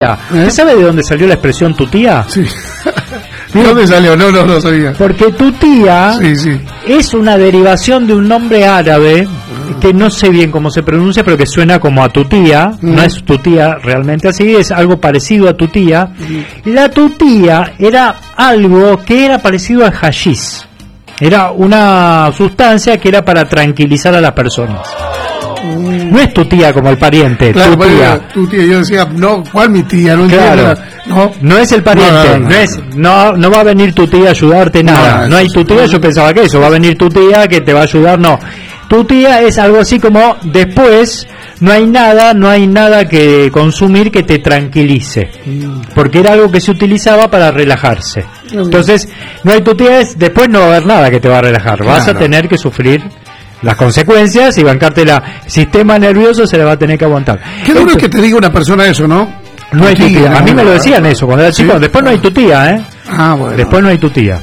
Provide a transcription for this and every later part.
¿Usted sabe de dónde salió la expresión tu tía? Sí. ¿De dónde salió? No sabía. Porque tu tía es una derivación de un nombre árabe que no sé bien cómo se pronuncia, pero que suena como a tu tía. No es tu tía realmente así, es algo parecido a tu tía. La tutía era algo que era parecido al hashish. Era una sustancia que era para tranquilizar a las personas. No es tu tía como el pariente, claro, tu tía. Yo decía, no, ¿cuál mi tía? No, claro, no es el pariente, no va a venir tu tía a ayudarte nada. No hay tu tía, yo pensaba que eso, va a venir tu tía que te va a ayudar, no. Tu tía es algo así como después no hay nada que consumir que te tranquilice, porque era algo que se utilizaba para relajarse. Entonces, no hay tu tía, después no va a haber nada que te va a relajar, vas a tener que sufrir las consecuencias y bancártela. Sistema nervioso se le va a tener que aguantar. Qué duro es que te diga una persona eso, ¿no? No hay tu tía. A mí me lo decían eso cuando era chico. Después no hay tu tía, ¿eh? Bueno. Después no hay tu tía.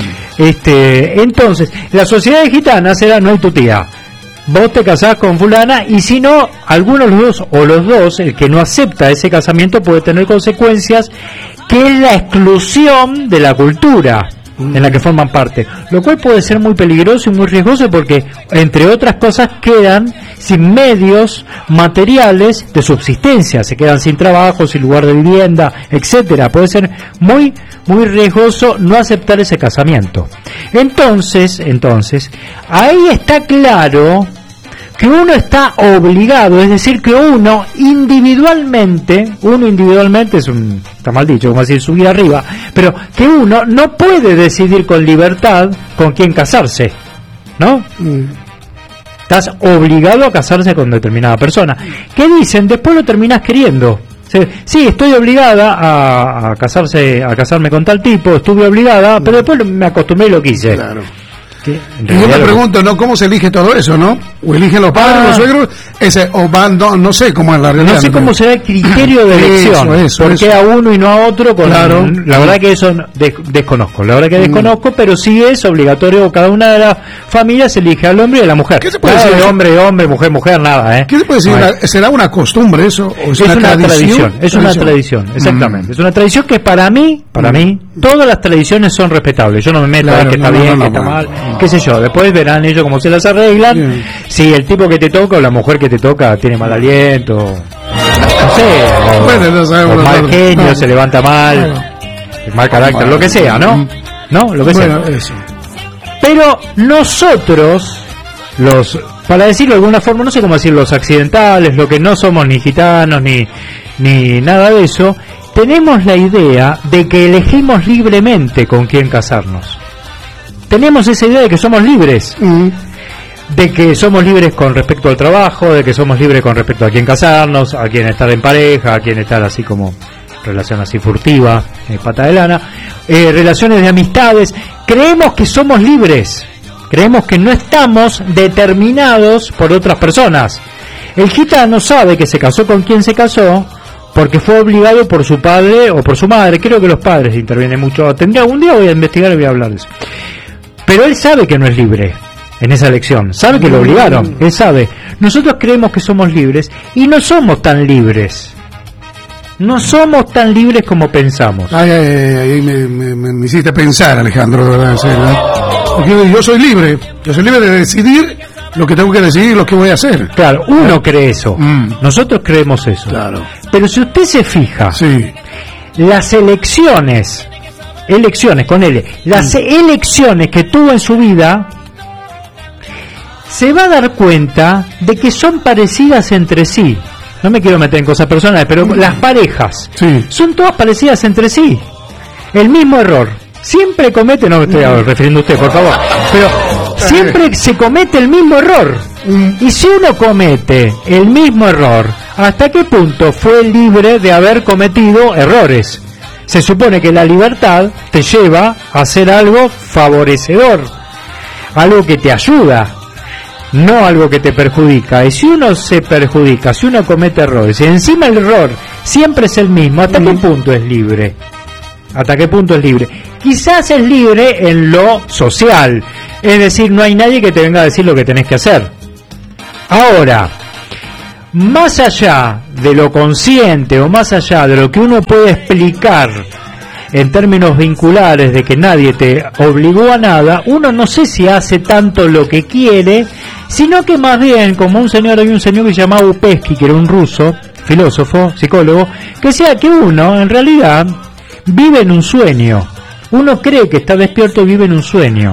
Entonces, la sociedad de gitanas era no hay tu tía. Vos te casás con fulana y si no, algunos de los dos, el que no acepta ese casamiento puede tener consecuencias, que es la exclusión de la cultura en la que forman parte, lo cual puede ser muy peligroso y muy riesgoso porque, entre otras cosas, quedan sin medios materiales de subsistencia, se quedan sin trabajo, sin lugar de vivienda, etcétera. Puede ser muy riesgoso no aceptar ese casamiento. Entonces, ahí está claro que uno está obligado, es decir, que uno individualmente está mal dicho, como decir subir arriba, pero que uno no puede decidir con libertad con quién casarse, ¿no? Estás obligado a casarse con determinada persona. ¿Qué dicen? Después lo terminás queriendo. Sí, estoy obligada a casarme con tal tipo, estuve obligada, pero después me acostumbré y lo quise. Claro. Y yo me pregunto, ¿no? ¿Cómo se elige todo eso, no? ¿O eligen los padres, los suegros? O van, no sé cómo es la realidad. No sé cómo será el criterio de elección. ¿Por qué a uno y no a otro? Claro. La verdad que eso desconozco. Pero sí es obligatorio. Cada una de las familias elige al hombre y a la mujer. ¿Qué se puede decir? Hombre, mujer, nada, ¿eh? ¿Qué se puede decir? No, ¿será una costumbre eso? ¿O es una tradición? Es una tradición, exactamente. Es una tradición que para mí, todas las tradiciones son respetables. Yo no me meto a que está bien, que está mal. Qué sé yo, después verán ellos cómo se las arreglan. Si el tipo que te toca o la mujer que te toca tiene mal aliento, no sé, o mal genio, se levanta mal, mal carácter, lo que sea, ¿no? Lo que sea. Eso. Pero nosotros, para decirlo de alguna forma, no sé cómo decir, los accidentales, lo que no somos ni gitanos ni nada de eso, tenemos la idea de que elegimos libremente con quién casarnos. Tenemos esa idea de que somos libres, de que somos libres con respecto al trabajo, de que somos libres con respecto a quién casarnos, a quién estar en pareja, a quién estar así como relación así furtiva, pata de lana, relaciones de amistades. Creemos que somos libres, creemos que no estamos determinados por otras personas. El gitano sabe que se casó con quien se casó porque fue obligado por su padre o por su madre. Creo que los padres intervienen mucho. Un día voy a investigar y voy a hablar de eso. Pero él sabe que no es libre en esa elección, sabe que lo obligaron, él sabe. Nosotros creemos que somos libres y no somos tan libres. No somos tan libres como pensamos. Me hiciste pensar, Alejandro, de verdad. Porque yo soy libre de decidir lo que tengo que decidir, lo que voy a hacer. Claro, uno cree eso, nosotros creemos eso. Claro. Pero si usted se fija, las elecciones con L, las elecciones que tuvo en su vida, se va a dar cuenta de que son parecidas entre sí. No me quiero meter en cosas personales, pero las parejas son todas parecidas entre sí. El mismo error. Siempre comete, no me estoy refiriendo a usted, por favor, pero siempre se comete el mismo error. Y si uno comete el mismo error, ¿hasta qué punto fue libre de haber cometido errores? Se supone que la libertad te lleva a hacer algo favorecedor, algo que te ayuda, no algo que te perjudica. Y si uno se perjudica, si uno comete errores, y encima el error siempre es el mismo, ¿hasta qué punto es libre? ¿Hasta qué punto es libre? Quizás es libre en lo social, es decir, no hay nadie que te venga a decir lo que tenés que hacer. Ahora, más allá de lo consciente o más allá de lo que uno puede explicar en términos vinculares de que nadie te obligó a nada, uno no sé si hace tanto lo que quiere, sino que más bien, como un señor que se llamaba Upesky, que era un ruso, filósofo, psicólogo, que decía que uno en realidad vive en un sueño, uno cree que está despierto y vive en un sueño,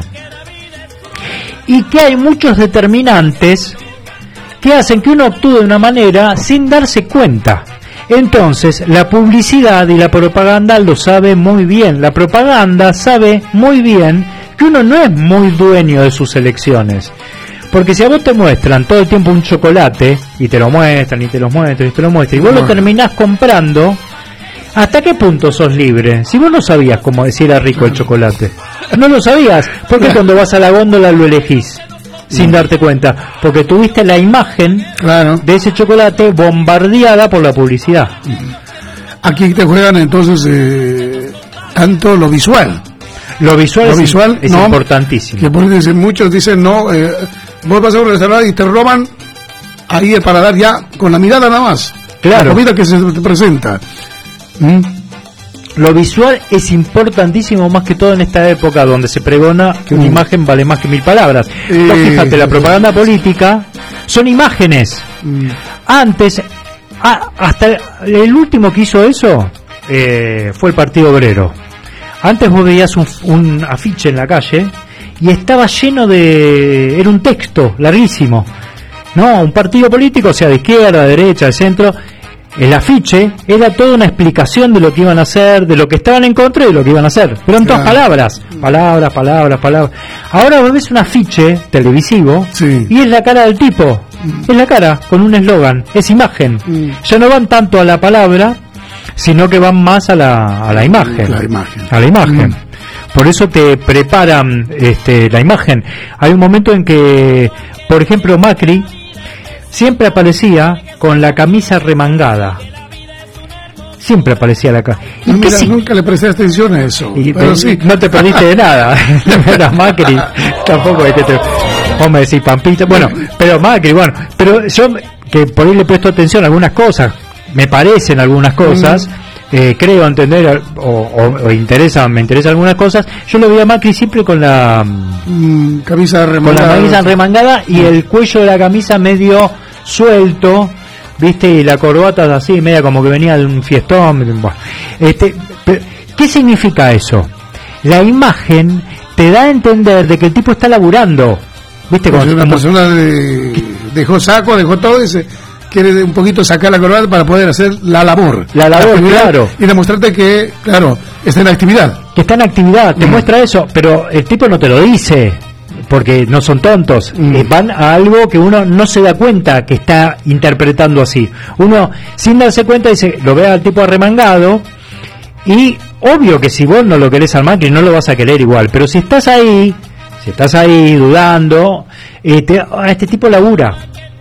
y que hay muchos determinantes que hacen que uno actúe de una manera sin darse cuenta. Entonces, la publicidad y la propaganda lo sabe muy bien. La propaganda sabe muy bien que uno no es muy dueño de sus elecciones. Porque si a vos te muestran todo el tiempo un chocolate, y te lo muestran, y te lo muestran, y te lo muestran, y vos lo terminás comprando, ¿hasta qué punto sos libre? Si vos no sabías cómo decir era rico el chocolate. No lo sabías, porque cuando vas a la góndola lo elegís sin darte cuenta, porque tuviste la imagen de ese chocolate bombardeada por la publicidad. Aquí te juegan entonces tanto lo visual. Lo visual es no, importantísimo. Que muchos dicen, no, vos vas a un restaurante y te roban ahí el paladar ya con la mirada nada más. Claro. La comida que se te presenta. Lo visual es importantísimo, más que todo en esta época donde se pregona que una imagen vale más que 1000 palabras. Vos fíjate, la propaganda política son imágenes. Antes, hasta el último que hizo eso fue el Partido Obrero. Antes vos veías un afiche en la calle y estaba lleno de... era un texto larguísimo, ¿no? Un partido político, sea de izquierda, de derecha, de centro. El afiche era toda una explicación de lo que iban a hacer, de lo que estaban en contra y de lo que iban a hacer. Pero en todas palabras. Ahora vos ves un afiche televisivo y es la cara del tipo. Es la cara, con un eslogan. Es imagen. Ya no van tanto a la palabra, sino que van más a la imagen. A la imagen. Por eso te preparan la imagen. Hay un momento en que, por ejemplo, Macri siempre aparecía con la camisa remangada. Siempre aparecía la camisa. Nunca le presté atención a eso. Pero sí. No te perdiste de nada. Era Macri. Tampoco vos me decís Pampita. Bueno, pero Macri, pero yo que por ahí le presto atención a algunas cosas, me parecen algunas cosas, creo entender o me interesan algunas cosas. Yo lo veía a Macri siempre con la camisa remangada, con la camisa remangada y el cuello de la camisa medio suelto, viste, y la corbata así media como que venía de un fiestón. ¿Qué significa eso? La imagen te da a entender de que el tipo está laburando, viste, pues una persona dejó saco, dejó todo y se quiere un poquito sacar la corbata para poder hacer la labor, claro, y demostrarte que, claro, está en actividad. Que está en actividad, te muestra eso, pero el tipo no te lo dice, porque no son tontos, van a algo que uno no se da cuenta que está interpretando así. Uno, sin darse cuenta, dice, lo ve al tipo arremangado, y obvio que si vos no lo querés al Macri, no lo vas a querer igual, pero si estás ahí dudando, este tipo labura.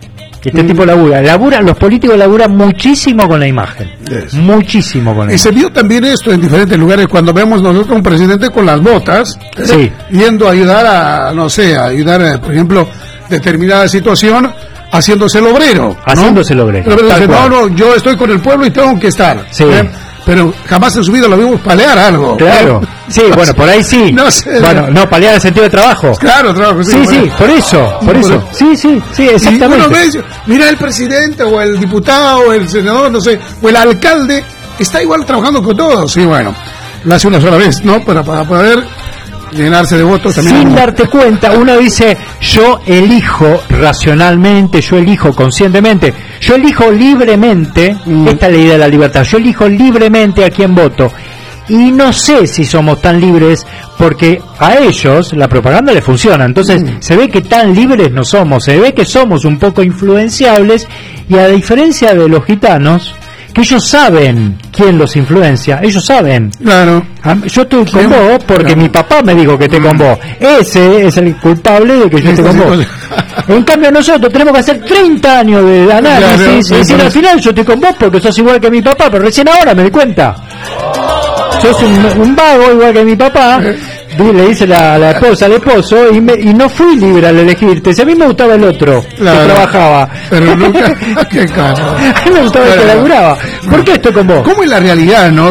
Los políticos laburan muchísimo con la imagen. Muchísimo con la imagen. Y se vio también esto en diferentes lugares cuando vemos nosotros un presidente con las botas, yendo a ayudar por ejemplo, determinada situación, haciéndose el obrero. No, yo estoy con el pueblo y tengo que estar. Sí. Pero jamás en su vida lo vimos palear algo. Claro. Sí, bueno, por ahí sí. No sé. Bueno, no, palear en el sentido de trabajo. Claro, trabajo, sí. Sí, por eso. Sí, exactamente. Y uno ve, mira el presidente o el diputado o el senador, no sé, o el alcalde, está igual trabajando con todos. Sí, bueno, lo hace una sola vez, ¿no? Para poder llenarse de votos también. Sin darte cuenta, uno dice, yo elijo racionalmente, yo elijo conscientemente, yo elijo libremente, esta es la idea de la libertad, yo elijo libremente a quién voto. Y no sé si somos tan libres, porque a ellos la propaganda les funciona, entonces se ve que tan libres no somos, se ve que somos un poco influenciables, y a diferencia de los gitanos, que ellos saben quién los influencia, ellos saben. Claro. Yo estoy con vos porque mi papá me dijo que esté con vos. Ese es el culpable de que yo esté con vos. En cambio nosotros tenemos que hacer 30 años de análisis y decir al final yo estoy con vos porque sos igual que mi papá, pero recién ahora me di cuenta. Sos un vago igual que mi papá. le dice la esposa al esposo, y no fui libre al elegirte. Si a mí me gustaba el otro, claro, que trabajaba. Pero nunca, qué caro. A mí me gustaba el que laburaba. ¿Por qué estoy con vos? ¿Cómo es la realidad, no?